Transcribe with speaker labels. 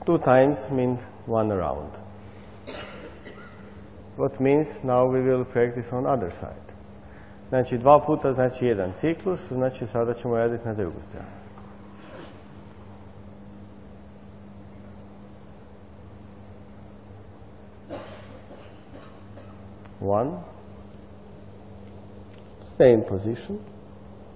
Speaker 1: 2 times means 1 round. What means now we will practice on other side. Znači 2 puta znači 1 ciklus, znači sada ćemo raditi na drugu stranu. One. Stay in position.